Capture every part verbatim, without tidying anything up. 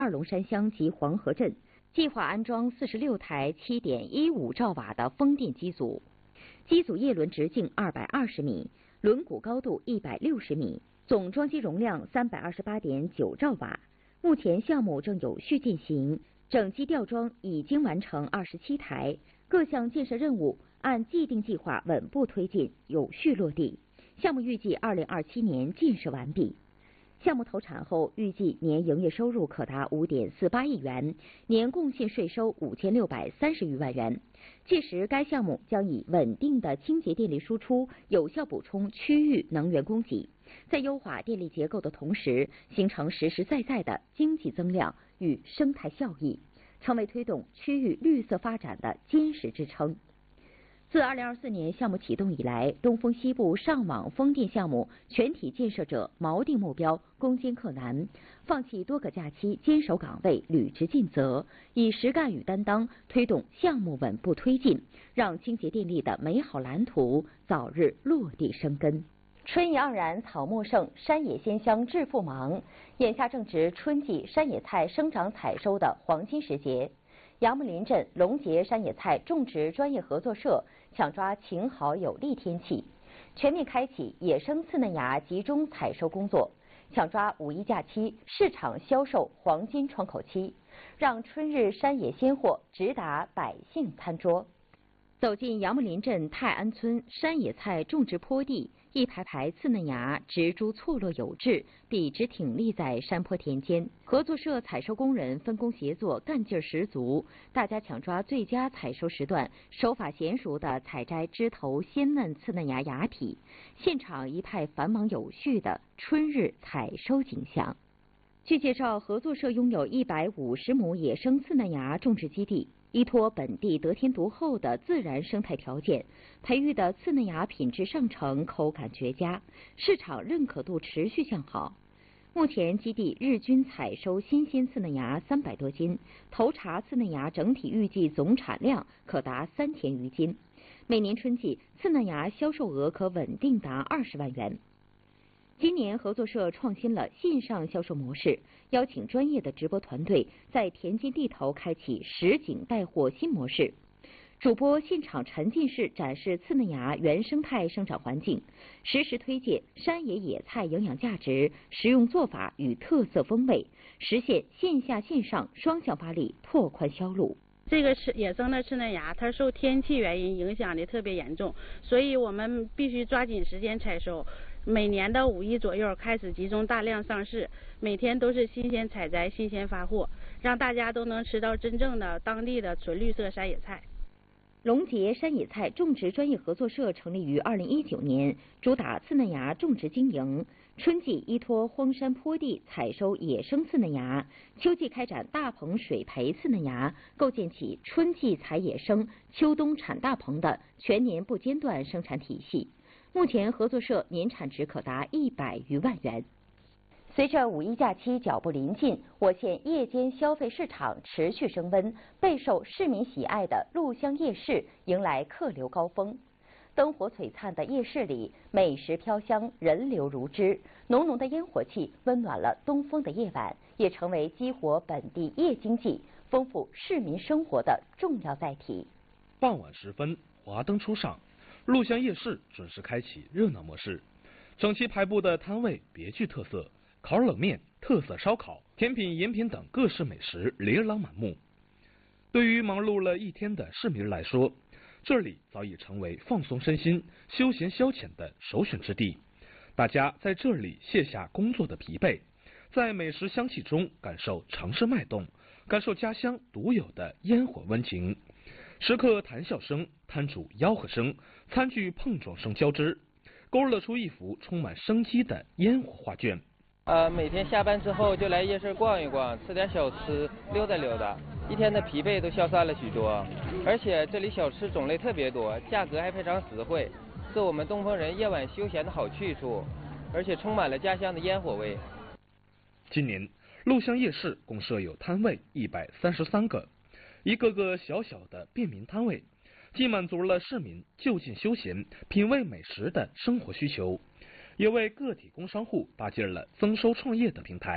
二龙山乡及黄河镇，计划安装四十六台 七点一五兆瓦的风电机组。机组叶轮直径二百二十米，轮毂高度一百六十米，总装机容量三百二十八点九兆瓦。目前项目正有序进行，整机吊装已经完成二十七台，各项建设任务按既定计划稳步推进，有序落地。项目预计二零二七年建设完毕。项目投产后，预计年营业收入可达五点四八亿元，年贡献税收五千六百三十余万元。届时，该项目将以稳定的清洁电力输出，有效补充区域能源供给，在优化电力结构的同时，形成实实在在的经济增量与生态效益，成为推动区域绿色发展的坚实支撑。自二零二四年项目启动以来，东风西部上网风电项目全体建设者锚定目标，攻坚克难，放弃多个假期，坚守岗位，履职尽责，以实干与担当推动项目稳步推进，让清洁电力的美好蓝图早日落地生根。春意盎然，草木盛，山野鲜香致富忙。眼下正值春季山野菜生长采收的黄金时节。杨木林镇龙杰山野菜种植专业合作社抢抓晴好有利天气，全面开启野生刺嫩芽集中采收工作，抢抓五一假期市场销售黄金窗口期，让春日山野鲜货直达百姓餐桌。走进杨木林镇泰安村山野菜种植坡地，一排排刺嫩芽植株错落有致，笔直挺立在山坡田间。合作社采收工人分工协作，干劲十足，大家抢抓最佳采收时段，手法娴熟地采摘枝头鲜嫩刺嫩芽芽体，现场一派繁忙有序的春日采收景象。据介绍，合作社拥有一百五十亩野生刺嫩芽种植基地。依托本地得天独厚的自然生态条件，培育的刺嫩芽品质上乘，口感绝佳，市场认可度持续向好。目前基地日均采收新鲜刺嫩芽三百多斤，头茬刺嫩芽整体预计总产量可达三千余斤，每年春季刺嫩芽销售额可稳定达二十万元。今年合作社创新了线上销售模式，邀请专业的直播团队在田间地头开启实景带货新模式。主播现场沉浸式展示刺嫩芽原生态生长环境，实时推介山野野菜营养价值、食用做法与特色风味，实现线下线上双向发力，拓宽销路。 这个是野生的刺嫩芽，它受天气原因影响的特别严重，所以我们必须抓紧时间采收。每年的五一左右开始集中大量上市，每天都是新鲜采摘、新鲜发货，让大家都能吃到真正的当地的纯绿色山野菜。 龙杰山野菜种植专业合作社成立于二零一九年，主打刺嫩芽种植经营。春季依托荒山坡地采收野生刺嫩芽，秋季开展大棚水培刺嫩芽，构建起春季采野生、秋冬产大棚的全年不间断生产体系。目前合作社年产值可达一百余万元。随着五一假期脚步临近，我县夜间消费市场持续升温，备受市民喜爱的鹿乡夜市迎来客流高峰。灯火璀璨的夜市里，美食飘香，人流如织，浓浓的烟火气温暖了东风的夜晚，也成为激活本地夜经济、丰富市民生活的重要载体。 傍晚时分，华灯初上，鹿乡夜市准时开启热闹模式，整齐排布的摊位别具特色，烤冷面、特色烧烤、甜品、饮品等各式美食琳琅满目。对于忙碌了一天的市民来说，这里早已成为放松身心、休闲消遣的首选之地。大家在这里卸下工作的疲惫，在美食香气中感受城市脉动，感受家乡独有的烟火温情。食客谈笑声，摊主吆喝声，餐具碰撞声交织，勾勒出一幅充满生机的烟火画卷。 呃，每天下班之后就来夜市逛一逛，吃点小吃，溜达溜达，一天的疲惫都消散了许多。而且这里小吃种类特别多，价格还非常实惠，是我们东风人夜晚休闲的好去处，而且充满了家乡的烟火味。 今年鹿乡夜市共设有摊位一百三十三个，一个个小小的便民摊位，既满足了市民就近休闲、品味美食的生活需求，也为个体工商户搭建了增收创业的平台。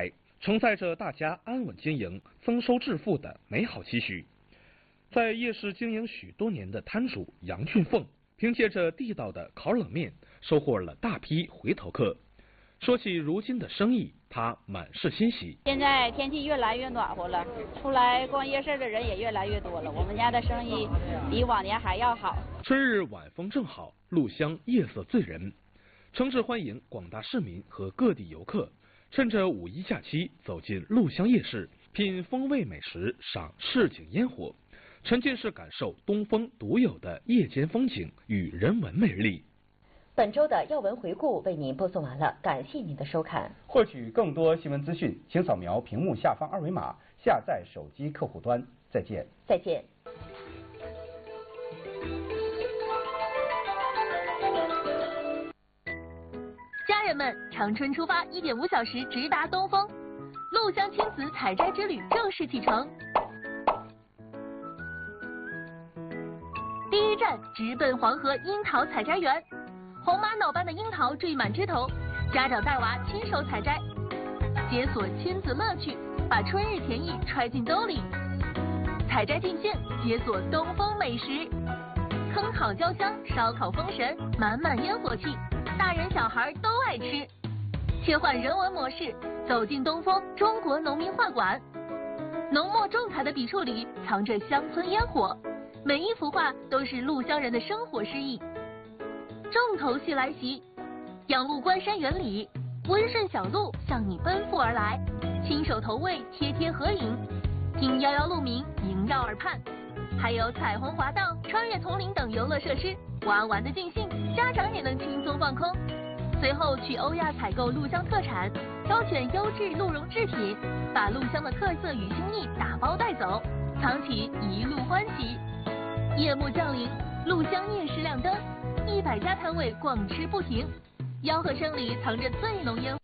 承载着大家安稳经营、增收致富的美好期许。在夜市经营许多年的摊主杨俊凤，凭借着地道的烤冷面，收获了大批回头客。说起如今的生意，他满是欣喜。 现在天气越来越暖和了，出来逛夜市的人也越来越多了，我们家的生意比往年还要好。 春日晚风正好，鹿乡夜色醉人，诚挚欢迎广大市民和各地游客，趁着五一假期走进鹿乡夜市，品风味美食，赏市井烟火，沉浸式感受东风独有的夜间风景与人文魅力。 本周的要闻回顾为您播送完了，感谢您的收看。 获取更多新闻资讯，请扫描屏幕下方二维码，下载手机客户端。再见。 再见。 家人们，长春出发一点五小时直达东风，鹿乡亲子采摘之旅正式启程。第一站直奔黄河樱桃采摘园。红玛瑙般的樱桃缀满枝头，家长带娃亲手采摘，解锁亲子乐趣，把春日甜意揣进兜里。采摘尽兴，解锁东风美食，烹烤焦香，烧烤封神，满满烟火气，大人小孩都爱吃。切换人文模式，走进东风中国农民画馆，浓墨重彩的笔触里藏着乡村烟火，每一幅画都是鹿乡人的生活诗意。重头戏来袭，养鹿关山园里，温顺小鹿向你奔赴而来，亲手投喂，贴贴合影，听遥遥鹿鸣萦绕耳畔，还有彩虹滑道、穿越丛林等游乐设施，玩玩的尽兴，家长也能轻松放空。随后去欧亚采购鹿乡特产，挑选优质鹿茸制品，把鹿乡的特色与心意打包带走，藏起一路欢喜。夜幕降临，鹿乡夜市亮灯，一百家摊位逛吃不停，吆喝声里藏着最浓烟。